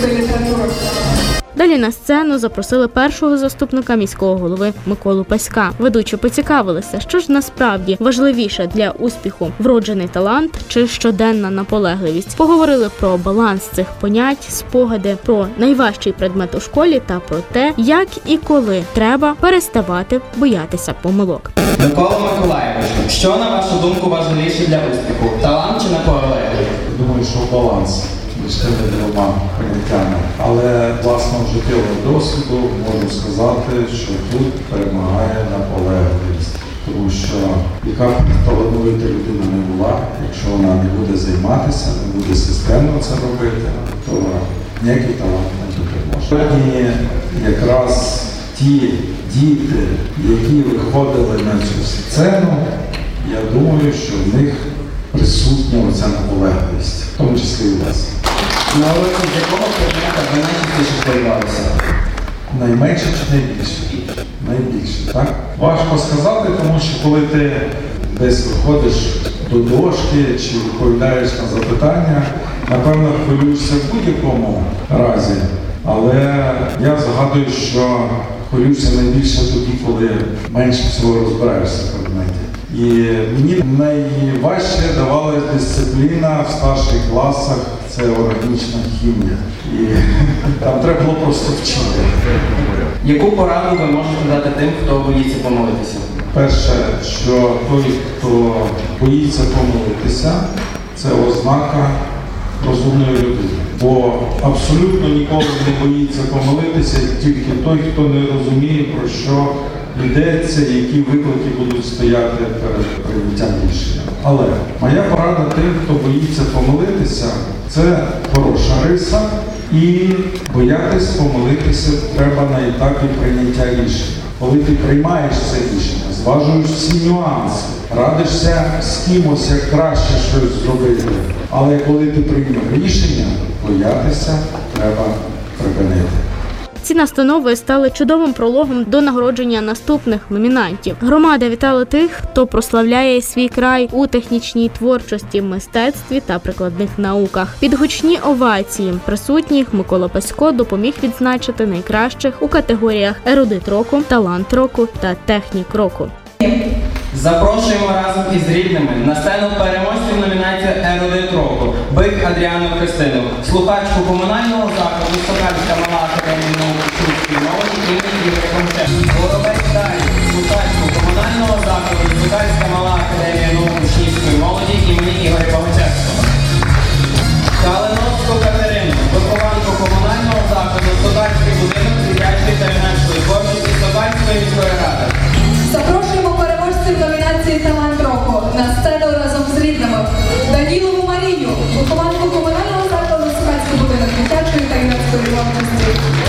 української літератури. Далі на сцену запросили першого заступника міського голови Миколу Паська. Ведучі поцікавилися, що ж насправді важливіше для успіху – вроджений талант чи щоденна наполегливість. Поговорили про баланс цих понять, спогади, про найважчий предмет у школі та про те, як і коли треба переставати боятися помилок. Микола Миколайович, що, на вашу думку, важливіше для успіху – талант чи наполегливість? Думаю, що баланс між тими двома поняттями. Але власного життєвого досвіду можу сказати, що тут перемагає наполегливість. Тому що яка б талановита людина не була, якщо вона не буде займатися, не буде системно це робити, то ніякий талант не допоможе. Сьогодні якраз ті діти, які виходили на цю сцену, я думаю, що в них присутня оця наполегливість, в тому числі і у вас. На уроці з якого предмета ви найчастіше хвилювалися? Найменше чи найбільше? Найбільше, так? Важко сказати, тому що коли ти десь виходиш до дошки чи відповідаєш на запитання, напевно, хвилюєшся в будь-якому разі. Але я згадую, що хвилююся найбільше тоді, коли менше всього розбираєшся в предметі. І мені найважче давалась дисципліна в старших класах, це органічна хімія. І там треба було просто вчити. Яку пораду ви можете дати тим, хто боїться помилитися? Перше, що той, хто боїться помилитися, це ознака розумної людини. Бо абсолютно ніколи не боїться помилитися тільки той, хто не розуміє, про що йдеться, які виклики будуть стояти перед прийняттям рішення. Але моя порада тим, хто боїться помилитися, це хороша риса. І боятись помилитися треба на етапі прийняття рішення. Коли ти приймаєш це рішення, зважуєш всі нюанси, радишся з кимось, як краще щось зробити. Але коли ти приймеш рішення, боятися треба припинити. Ці настанови стали чудовим прологом до нагородження наступних номінантів. Громада вітала тих, хто прославляє свій край у технічній творчості, мистецтві та прикладних науках. Під гучні овації присутніх Микола Пасько допоміг відзначити найкращих у категоріях ерудит року, талант року та технік року. Запрошуємо разом із рідними на сцену переможців номінації «Ерудит року» Бик Адріану Христину, слухачку комунального закладу Сокальська мала академія наук Шумської молоді імені Ігоря Помченка. Горобець Дар'я, слухачку комунального закладу Сокальська мала академія наук Шумської молоді імені Ігоря Помченка. Калиновську Катерину, вихованку комунального закладу Сокальський будинок дитячої та юнацької творчості Сокальської міської ради. Запрошуємо переможців номінації «Талант року» на сцену разом з рідними. Данілову Марію, вихованку комунального закладу Сокальський будинок дитячої та юнацької творчості.